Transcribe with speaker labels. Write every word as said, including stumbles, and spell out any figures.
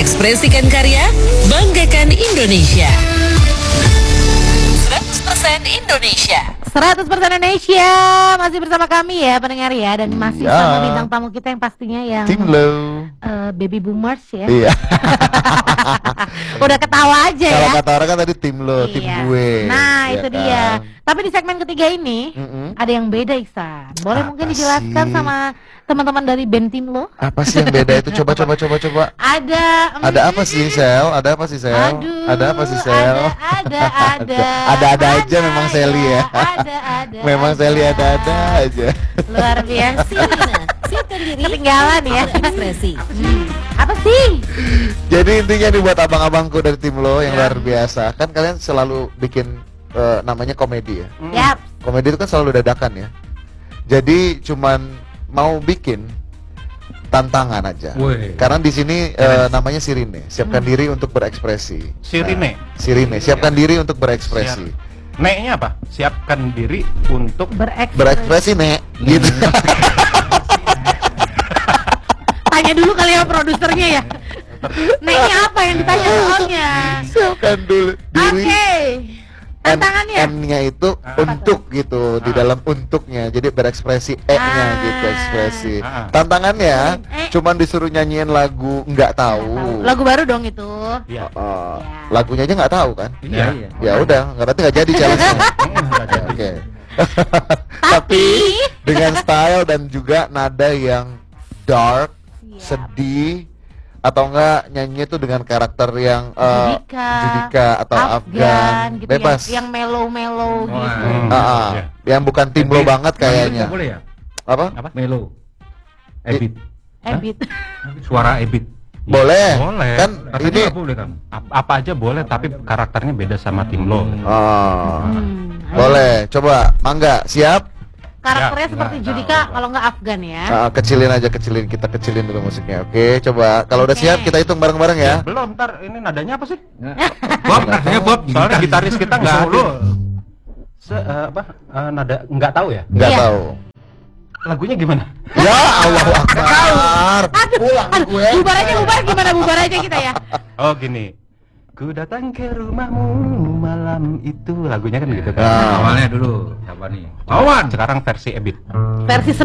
Speaker 1: Ekspresikan karya, banggakan Indonesia. seratus persen Indonesia.
Speaker 2: seratus persen Indonesia masih bersama kami ya pendengar ya, dan masih
Speaker 3: Ya.
Speaker 2: sama bintang tamu kita yang pastinya yang
Speaker 3: Timlo.
Speaker 2: uh, baby boomers ya.
Speaker 3: Iya.
Speaker 2: Udah ketawa aja
Speaker 3: Kalau
Speaker 2: ya.
Speaker 3: kata orang kan tadi tim lo, tim
Speaker 2: Iya.
Speaker 3: gue.
Speaker 2: Nah
Speaker 3: ya
Speaker 2: itu
Speaker 3: kan?
Speaker 2: dia. Tapi di segmen ketiga ini
Speaker 3: Mm-mm.
Speaker 2: ada yang beda, Iksan. Boleh
Speaker 3: Apa
Speaker 2: mungkin dijelaskan
Speaker 3: sih?
Speaker 2: sama teman-teman dari band tim lo?
Speaker 3: Apa sih yang beda itu? Coba coba coba coba.
Speaker 2: Ada.
Speaker 3: Ada apa sih, Sel? Ada apa sih, Sel?
Speaker 2: Aduh,
Speaker 3: Ada apa sih, Sel?
Speaker 2: Ada, ada, ada.
Speaker 3: Ada-ada aja memang Sally ya.
Speaker 2: Ada, ada.
Speaker 3: Memang
Speaker 2: ada.
Speaker 3: Sally ada-ada aja.
Speaker 2: Luar biasa.
Speaker 1: Sirina, siapkan diri.
Speaker 2: Ketinggalan ya.
Speaker 1: Ekspresi.
Speaker 2: Hmm, Apa sih?
Speaker 3: Jadi intinya nih buat abang-abangku dari tim lo yang
Speaker 2: Ya.
Speaker 3: luar biasa. Kan kalian selalu bikin eh, namanya komedi ya.
Speaker 2: Yap.
Speaker 3: Komedi itu kan selalu dadakan ya. Jadi cuman mau bikin tantangan aja.
Speaker 4: Woi.
Speaker 3: Karena di sini eh, namanya Sirine. Siapkan diri untuk berekspresi.
Speaker 4: Sirine.
Speaker 3: Nah, Sirine. Siapkan diri untuk berekspresi.
Speaker 4: Nek-nya apa? Siapkan diri untuk
Speaker 2: Berekspresi.
Speaker 3: Berekspresi, Nek. Gitu.
Speaker 2: Tanya dulu kali ya produsernya ya. Nanya apa yang ditanya soalnya?
Speaker 3: Siapkan dulu
Speaker 2: Oke.
Speaker 3: diri.
Speaker 2: Tantangannya.
Speaker 3: N-nya itu untuk gitu di dalam untuknya. Jadi berekspresi E-nya
Speaker 2: Ah.
Speaker 3: gitu ekspresi.
Speaker 4: Ah.
Speaker 3: Tantangannya
Speaker 2: Eh.
Speaker 3: cuman disuruh nyanyiin lagu nggak tahu.
Speaker 2: Lagu baru dong itu.
Speaker 4: ya.
Speaker 3: Oh,
Speaker 2: Ya.
Speaker 3: lagunya aja nggak tahu kan?
Speaker 4: Iya.
Speaker 3: Ya udah, berarti nggak jadi challenge-nya. Oke. Tapi dengan style dan juga nada yang dark,
Speaker 2: Siap.
Speaker 3: sedih, atau enggak nyanyi itu dengan karakter yang eh,
Speaker 2: Judika,
Speaker 3: Judika atau Afgan,
Speaker 2: gitu,
Speaker 3: bebas.
Speaker 2: Yang, yang mellow-mellow
Speaker 4: Oh,
Speaker 2: gitu.
Speaker 4: hmm.
Speaker 3: Ah, ah.
Speaker 4: Iya.
Speaker 3: Yang bukan tim lo
Speaker 4: Ebit.
Speaker 3: banget kayaknya.
Speaker 4: Boleh ya?
Speaker 3: Apa?
Speaker 4: Apa? Melo. Ebit.
Speaker 2: Ebit.
Speaker 4: Suara Ebit.
Speaker 3: Boleh.
Speaker 4: Boleh.
Speaker 3: Kan
Speaker 4: Katanya
Speaker 3: ini-
Speaker 4: nggak boleh kan? Ap- Apa aja boleh, tapi karakternya beda sama tim lo.
Speaker 3: Oh,
Speaker 2: Hmm, ayo.
Speaker 3: boleh. Coba, Mangga, siap?
Speaker 2: Karakternya
Speaker 4: Ya,
Speaker 2: seperti
Speaker 4: nggak
Speaker 2: Judika,
Speaker 4: tahu.
Speaker 2: kalau nggak Afgan ya.
Speaker 3: Ah, kecilin aja, kecilin. Kita kecilin dulu musiknya. Oke, coba. Kalau udah
Speaker 2: Oke.
Speaker 3: siap, kita hitung bareng-bareng ya.
Speaker 4: Belum, ntar ini nadanya apa sih?
Speaker 5: Bob, nadanya Bob.
Speaker 4: Soalnya gitaris kita nggak ada.
Speaker 5: Solo.
Speaker 4: Se eh, apa? eh, nada nggak tahu ya?
Speaker 3: Nggak
Speaker 2: Iya.
Speaker 3: tahu.
Speaker 4: Lagunya gimana?
Speaker 3: Ya Allah Akbar. Pulang gue.
Speaker 2: Bubar aja, bubar gimana bubar aja kita ya.
Speaker 4: Oh gini. Ku datang ke rumahmu malam itu, lagunya kan gitu kan.
Speaker 3: Nah.
Speaker 5: Awalnya dulu siapa nih? Awan.
Speaker 4: Sekarang versi Ebit.
Speaker 2: Versi